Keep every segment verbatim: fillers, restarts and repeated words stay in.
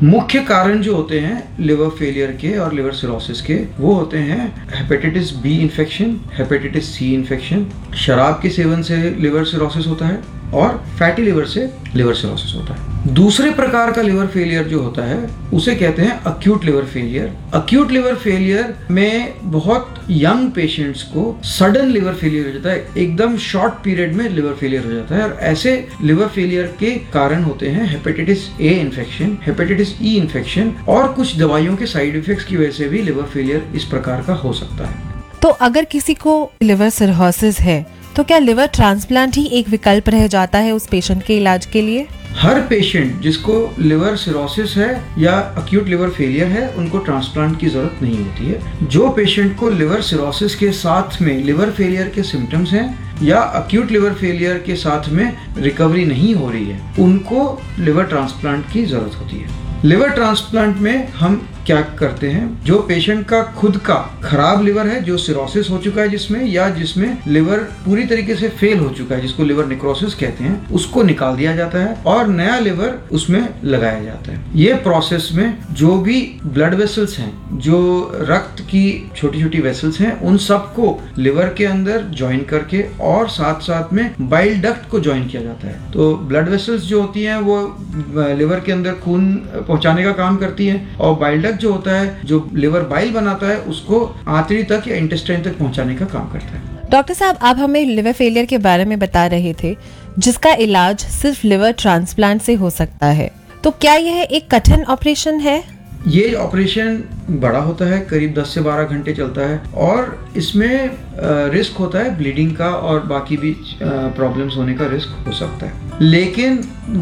मुख्य कारण जो होते हैं लिवर फेलियर के और लिवर सिरोसिस के, वो होते हैं hepatitis B infection, hepatitis C infection, शराब के सेवन से लिवर सिरोसिस होता है और फैटी लिवर से लिवर सिरोसिस होता है। दूसरे प्रकार का लिवर फेलियर जो होता है उसे कहते हैं acute liver failure. Acute liver failure में बहुत यंग पेशेंट्स को सडन लिवर फेलियर हो जाता है, एकदम शॉर्ट पीरियड में लिवर फेलियर हो जाता है। और ऐसे लिवर फेलियर के कारण होते हैं hepatitis A infection, hepatitis E infection और कुछ दवाइयों के साइड इफेक्ट्स की वजह से भी लिवर फेलियर इस प्रकार का हो सकता है। तो अगर किसी को लिवर सिरोसिस है तो क्या लिवर ट्रांसप्लांट ही एक विकल्प रह जाता है उस पेशेंट के इलाज के लिए? हर पेशेंट जिसको लिवर सिरोसिस है या अक्यूट लिवर फेलियर है उनको ट्रांसप्लांट की जरूरत नहीं होती है। जो पेशेंट को लिवर सिरोसिस के साथ में लिवर फेलियर के सिम्टम्स हैं या अक्यूट लिवर फेलियर के साथ में रिकवरी नहीं हो रही है, उनको लिवर ट्रांसप्लांट की जरूरत होती है। लिवर ट्रांसप्लांट में हम क्या करते हैं, जो पेशेंट का खुद का खराब लिवर है, जो सिरोसिस हो चुका है जिसमें, या जिसमें लिवर पूरी तरीके से फेल हो चुका है, जिसको लिवर नेक्रोसिस कहते हैं, उसको निकाल दिया जाता है और नया लिवर उसमें लगाया जाता है। ये प्रोसेस में जो भी ब्लड वेसल्स हैं, जो रक्त की छोटी छोटी वेसल्स हैं, उन सबको लिवर के अंदर ज्वाइन करके और साथ साथ में बाइल डक्ट को ज्वाइन किया जाता है। तो ब्लड वेसल्स जो होती हैं वो लिवर के अंदर खून पहुंचाने का काम करती हैं और बाइल डक्ट जो होता है, जो लिवर बाइल बनाता है, उसको आंतड़ी तक या इंटेस्टाइन तक पहुंचाने का काम करता है। डॉक्टर साहब, आप हमें लिवर फेलियर के बारे में बता रहे थे जिसका इलाज सिर्फ लिवर ट्रांसप्लांट से हो सकता है, तो क्या यह एक कठिन ऑपरेशन है? ये ऑपरेशन बड़ा होता है, करीब दस से बारह घंटे चलता है और इसमें रिस्क होता है ब्लीडिंग का और बाकी भी प्रॉब्लम्स होने का रिस्क हो सकता है। लेकिन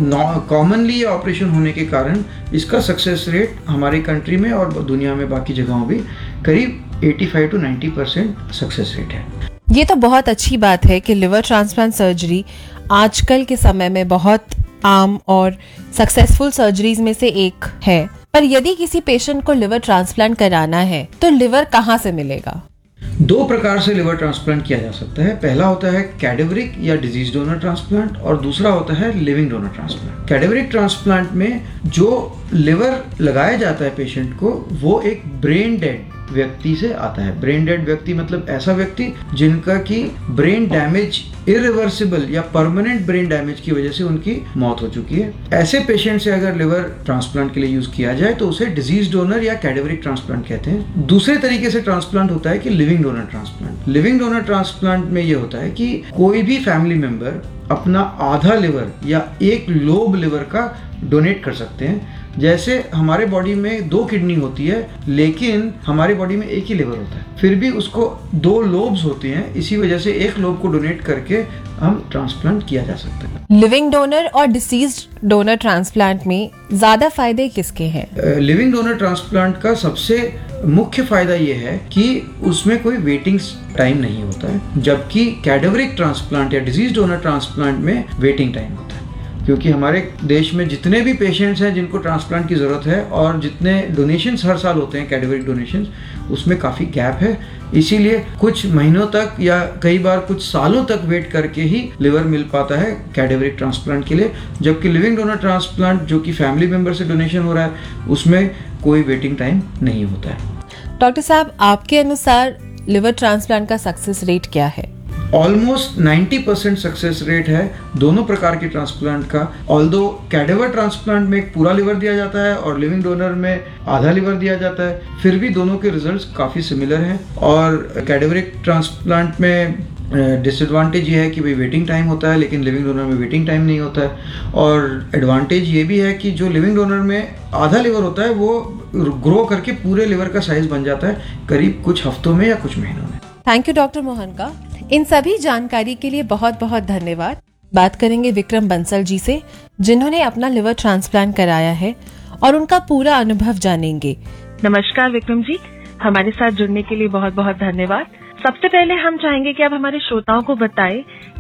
कॉमनली ये ऑपरेशन होने के कारण इसका सक्सेस रेट हमारी कंट्री में और दुनिया में बाकी जगहों भी करीब पचासी टू नब्बे परसेंट सक्सेस रेट है। ये तो बहुत अच्छी बात है कि लिवर ट्रांसप्लांट सर्जरी आजकल के समय में बहुत आम और सक्सेसफुल सर्जरीज में से एक है। पर यदि किसी पेशेंट को लिवर ट्रांसप्लांट कराना है तो लिवर कहाँ से मिलेगा? दो प्रकार से लिवर ट्रांसप्लांट किया जा सकता है। पहला होता है कैडेवरिक या डिजीज डोनर ट्रांसप्लांट और दूसरा होता है living donor transplant. Cadaveric transplant में जो लिवर लगाया जाता है पेशेंट को, वो एक ब्रेन डेड व्यक्ति से आता है। ब्रेन डेड व्यक्ति मतलब ऐसा व्यक्ति जिनका की ब्रेन डैमेज इरिवर्सिबल या परमानेंट ब्रेन डैमेज की वजह से उनकी मौत हो चुकी है। ऐसे पेशेंट से अगर लिवर ट्रांसप्लांट के लिए यूज किया जाए तो उसे डिजीज डोनर या कैडेवरिक ट्रांसप्लांट कहते हैं। दूसरे तरीके से ट्रांसप्लांट होता है कि living donor transplant. Living donor transplant में ये होता है कि कोई भी फैमिली मेंबर अपना आधा लिवर या एक लोब लिवर का डोनेट कर सकते हैं। जैसे हमारे बॉडी में दो किडनी होती है लेकिन हमारी बॉडी में एक ही लिवर होता है, फिर भी उसको दो लोब्स होते हैं, इसी वजह से एक लोब को डोनेट करके हम ट्रांसप्लांट किया जा सकता है। लिविंग डोनर और डिसीज्ड डोनर ट्रांसप्लांट में ज्यादा फायदे किसके हैं? लिविंग डोनर ट्रांसप्लांट का सबसे मुख्य फायदा ये है कि उसमें कोई वेटिंग टाइम नहीं होता है, जबकि कैडेवरिक ट्रांसप्लांट या डिजीज डोनर ट्रांसप्लांट में वेटिंग टाइम होता है। क्योंकि हमारे देश में जितने भी पेशेंट्स हैं जिनको ट्रांसप्लांट की ज़रूरत है और जितने डोनेशंस हर साल होते हैं कैडेवरिक डोनेशंस, उसमें काफ़ी गैप है। इसीलिए कुछ महीनों तक या कई बार कुछ सालों तक वेट करके ही लिवर मिल पाता है कैडेवरिक ट्रांसप्लांट के लिए, जबकि लिविंग डोनर ट्रांसप्लांट जो कि फैमिली मेम्बर से डोनेशन हो रहा है उसमें कोई वेटिंग टाइम नहीं होता है। डॉक्टर साहब, आपके अनुसार लिवर ट्रांसप्लांट का सक्सेस रेट क्या है? ऑलमोस्ट नब्बे परसेंट सक्सेस रेट है दोनों प्रकार के ट्रांसप्लांट का। ऑल्दो कैडेवर ट्रांसप्लांट में एक पूरा लिवर दिया जाता है और लिविंग डोनर में आधा लिवर दिया जाता है, फिर भी दोनों के रिजल्ट्स काफ़ी सिमिलर हैं। और कैडेवरिक ट्रांसप्लांट में डिसएडवांटेज ये है कि भाई वेटिंग टाइम होता है, लेकिन लिविंग डोनर में वेटिंग टाइम नहीं होता है। और एडवांटेज ये भी है कि जो लिविंग डोनर में आधा लिवर होता है वो ग्रो करके पूरे लिवर का साइज बन जाता है करीब कुछ हफ्तों में या कुछ महीनों में। थैंक यू डॉक्टर मोहन का। इन सभी जानकारी के लिए बहुत बहुत धन्यवाद। बात करेंगे विक्रम बंसल जी से, जिन्होंने अपना लिवर ट्रांसप्लांट कराया है और उनका पूरा अनुभव जानेंगे। नमस्कार विक्रम जी, हमारे साथ जुड़ने के लिए बहुत बहुत धन्यवाद। सबसे पहले हम चाहेंगे कि आप हमारे श्रोताओं को बताएं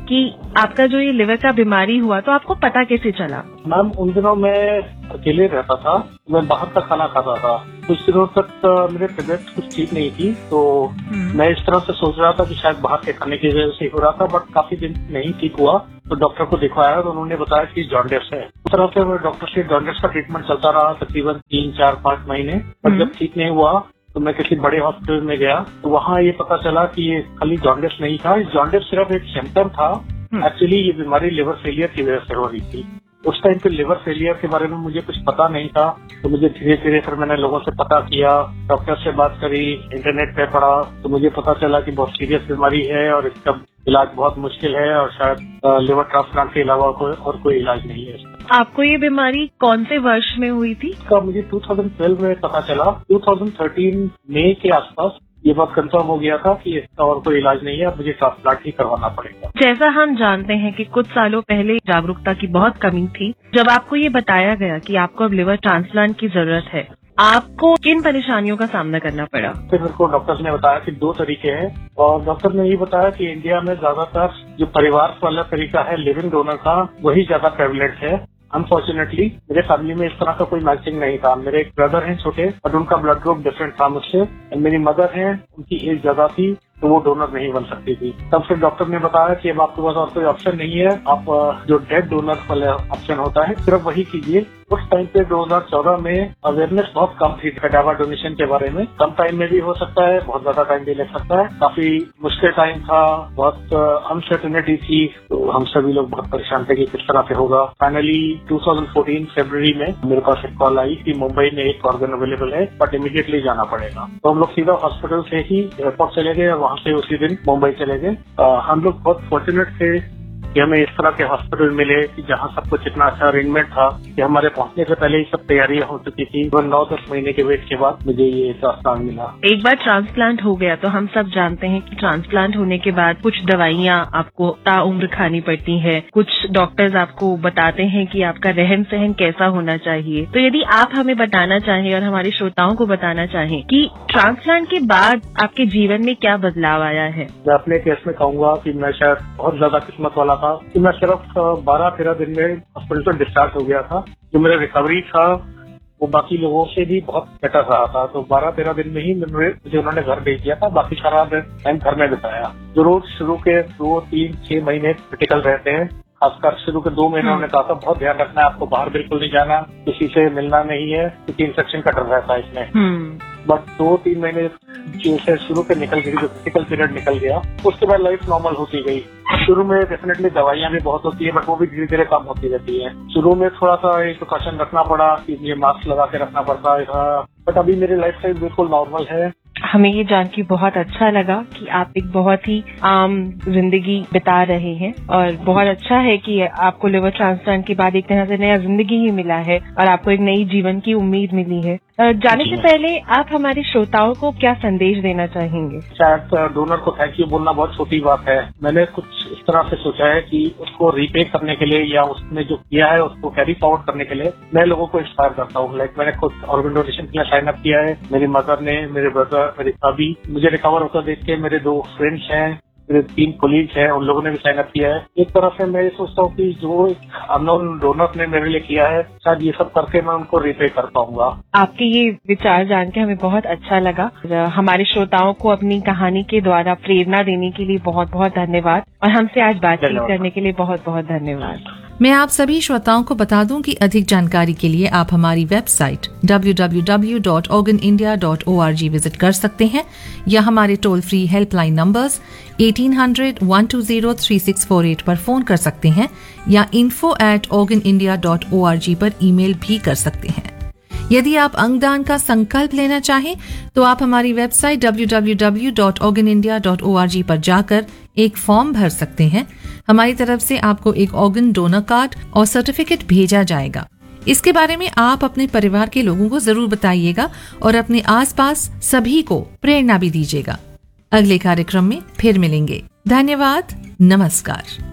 कि आपका जो ये लिवर का बीमारी हुआ तो आपको पता कैसे चला? मैम उन दिनों मैं अकेले रहता था, मैं बाहर का खाना खाता था। कुछ दिनों तक मेरे तबीयत कुछ ठीक नहीं थी, तो मैं इस तरह से सोच रहा था कि शायद बाहर के खाने की वजह से हो रहा था, बट काफी दिन नहीं ठीक हुआ। तो डॉक्टर को दिखवाया तो उन्होंने बताया कि जॉन्डिस है। उस तरह से डॉक्टर से जॉन्डिस का ट्रीटमेंट चलता रहा तकरीबन तीन चार पाँच महीने। पर जब ठीक नहीं हुआ तो मैं किसी बड़े हॉस्पिटल में गया, तो वहाँ ये पता चला कि ये खाली जॉन्डिस नहीं था, इस जॉन्डिस सिर्फ एक सिम्टम था। एक्चुअली ये बीमारी लिवर फेलियर की वजह से हो रही थी। उस टाइम पे लिवर फेलियर के बारे में मुझे कुछ पता नहीं था, तो मुझे धीरे धीरे फिर मैंने लोगों से पता किया, डॉक्टर से बात करी, इंटरनेट पे पढ़ा, तो मुझे पता चला कि बहुत सीरियस बीमारी है और इसका इलाज बहुत मुश्किल है और शायद लिवर ट्रांसप्लांट के अलावा कोई और कोई इलाज नहीं है। आपको ये बीमारी कौन से वर्ष में हुई थी? इसका मुझे दो हज़ार बारह में पता चला। दो हज़ार तेरह मई के आसपास ये बात कंफर्म हो गया था कि इसका और कोई इलाज नहीं है, अब मुझे ट्रांसप्लांट ही करवाना पड़ेगा। जैसा हम जानते हैं कि कुछ सालों पहले जागरूकता की बहुत कमी थी। जब आपको ये बताया गया कि आपको अब लिवर ट्रांसप्लांट की जरूरत है, आपको किन परेशानियों का सामना करना पड़ा? फिर मेरे को डॉक्टर ने बताया कि दो तरीके हैं, और डॉक्टर ने ये बताया कि इंडिया में ज्यादातर जो परिवार वाला तरीका है लिविंग डोनर का, वही ज्यादा प्रेवलेंट है। अनफॉर्चुनेटली मेरे फैमिली में इस तरह का कोई मैचिंग नहीं था। मेरे एक ब्रदर हैं छोटे, और उनका ब्लड ग्रुप डिफरेंट था मुझसे। मेरी मदर है, उनकी एज ज्यादा थी, तो वो डोनर नहीं बन सकती थी। तब फिर डॉक्टर ने बताया कि अब आपके पास और कोई ऑप्शन नहीं है, आप जो डेड डोनर वाला ऑप्शन होता है सिर्फ वही कीजिए। उस टाइम पे दो हज़ार चौदह में अवेयरनेस बहुत कम थी कैडावर डोनेशन के बारे में। कम टाइम में भी हो सकता है, बहुत ज्यादा टाइम भी लग सकता है। काफी मुश्किल टाइम था, बहुत अनसर्टेनिटी थी, तो हम सभी लोग बहुत परेशान थे कि किस तरह से होगा। फाइनली दो हज़ार चौदह फरवरी में मेरे पास एक कॉल आई कि मुंबई में एक ऑर्गन अवेलेबल है, बट इमीडिएटली जाना पड़ेगा। तो हम लोग सीधा हॉस्पिटल से ही एयरपोर्ट चले गए और वहाँ से उसी दिन मुंबई चले गए। हम लोग बहुत फॉर्चुनेट थे कि हमें इस तरह के हॉस्पिटल मिले कि जहाँ सब कुछ इतना अच्छा अरेंजमेंट था कि हमारे पहुंचने से पहले ही सब तैयारियां हो चुकी थी। और नौ दस महीने के वेट के बाद मुझे ये ट्रांसप्लांट मिला। एक बार ट्रांसप्लांट हो गया तो हम सब जानते हैं कि ट्रांसप्लांट होने के बाद कुछ दवाइयाँ आपको ताउम्र खानी पड़ती है, कुछ डॉक्टर्स आपको बताते हैं कि आपका रहन सहन कैसा होना चाहिए। तो यदि आप हमें बताना चाहें और हमारे श्रोताओं को बताना चाहें कि ट्रांसप्लांट के बाद आपके जीवन में क्या बदलाव आया है? मैं अपने केस में कहूंगा कि मैं शायद बहुत ज्यादा किस्मत वाला था कि मैं सिर्फ बारह तेरह दिन में हॉस्पिटल से डिस्चार्ज हो गया था। जो मेरा रिकवरी था वो बाकी लोगों से भी बहुत बेटर रहा था। तो बारह तेरह दिन में ही मुझे उन्होंने घर भेज दिया था, बाकी सारा टाइम घर में बिताया। जो रोज शुरू के दो तीन छह महीने क्रिटिकल रहते हैं, खासकर शुरू के दो महीने उन्होंने कहा था बहुत ध्यान रखना है, आपको बाहर बिल्कुल नहीं जाना, किसी से मिलना नहीं है, क्योंकि इन्फेक्शन का डर रहता है इसमें। बट दो तीन महीने जैसे शुरू के निकल गई, जो क्रिटिकल पीरियड निकल गया, उसके बाद लाइफ नॉर्मल होती गई। शुरू में डेफिनेटली दवाइयां भी बहुत होती है, बट वो भी धीरे धीरे कम होती रहती है। शुरू में थोड़ा सा एक प्रिकॉशन रखना पड़ा कि मुझे मास्क लगा के रखना पड़ता है, बट अभी मेरी लाइफ स्टाइल बिल्कुल नॉर्मल है। हमें ये जान के बहुत अच्छा लगा कि आप एक बहुत ही आम जिंदगी बिता रहे हैं, और बहुत अच्छा है कि आपको लिवर ट्रांसप्लांट के बाद एक तरह से नया जिंदगी ही मिला है और आपको एक नई जीवन की उम्मीद मिली है। जाने से पहले आप हमारे श्रोताओं को क्या संदेश देना चाहेंगे? शायद डोनर को थैंक यू बोलना बहुत छोटी बात है। मैंने कुछ इस तरह से सोचा है कि उसको रीपे करने के लिए या उसने जो किया है उसको कैरी फॉरवर्ड करने के लिए मैं लोगों को इंस्पायर करता हूँ। लाइक मैंने खुद ऑर्गन डोनेशन के लिए साइन अप किया है, मेरी मदर ने, मेरे ब्रदर, मेरी भाभी, मुझे रिकवर होता देख के मेरे दो फ्रेंड्स हैं, मेरे तीन कोलीग्स हैं, उन लोगों ने भी साइन अप किया है। एक तरह से मैं ये सोचता हूँ कि जो अननोन डोनर ने मेरे लिए किया है, शायद ये सब करके मैं उनको रीपे कर पाऊंगा। आपके ये विचार जान के हमें बहुत अच्छा लगा। हमारे श्रोताओं को अपनी कहानी के द्वारा प्रेरणा देने के लिए बहुत बहुत धन्यवाद, और हमसे आज बातचीत करने के लिए बहुत बहुत धन्यवाद। मैं आप सभी श्रोताओं को बता दूं कि अधिक जानकारी के लिए आप हमारी website W W W dot organ India dot O R G visit कर सकते हैं, या हमारे टोल फ्री हेल्पलाइन नंबर्स अठारह सौ, एक दो शून्य, तीन छह चार आठ पर फोन कर सकते हैं, या info at organ India dot O R G पर ईमेल भी कर सकते हैं। यदि आप अंगदान का संकल्प लेना चाहें तो आप हमारी website W W W dot organ India dot O R G पर जाकर एक फॉर्म भर सकते हैं। हमारी तरफ से आपको एक ऑर्गन डोनर कार्ड और सर्टिफिकेट भेजा जाएगा। इसके बारे में आप अपने परिवार के लोगों को जरूर बताइएगा और अपने आसपास सभी को प्रेरणा भी दीजिएगा। अगले कार्यक्रम में फिर मिलेंगे। धन्यवाद। नमस्कार।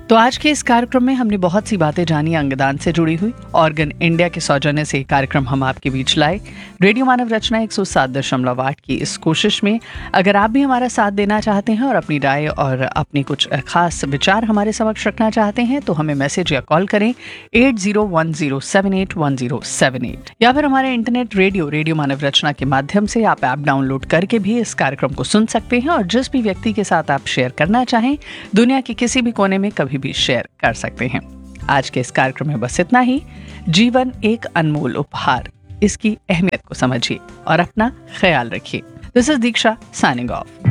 तो आज के इस कार्यक्रम में हमने बहुत सी बातें जानी अंगदान से जुड़ी हुई। ऑर्गन इंडिया के सौजन्य से कार्यक्रम हम आपके बीच लाए। रेडियो मानव रचना एक सौ सात दशमलव आठ की इस कोशिश में अगर आप भी हमारा साथ देना चाहते हैं और अपनी राय और अपनी कुछ खास विचार हमारे समक्ष रखना चाहते हैं तो हमें मैसेज या कॉल करें eight zero one zero seven eight one zero seven eight, या फिर हमारे इंटरनेट रेडियो रेडियो मानव रचना के माध्यम से आप ऐप डाउनलोड करके भी इस कार्यक्रम को सुन सकते हैं और जिस भी व्यक्ति के साथ आप शेयर करना चाहें दुनिया के किसी भी कोने में कभी भी शेयर कर सकते हैं। आज के इस कार्यक्रम में बस इतना ही। जीवन एक अनमोल उपहार, इसकी अहमियत को समझिए और अपना ख्याल रखिए। This is Diksha signing off.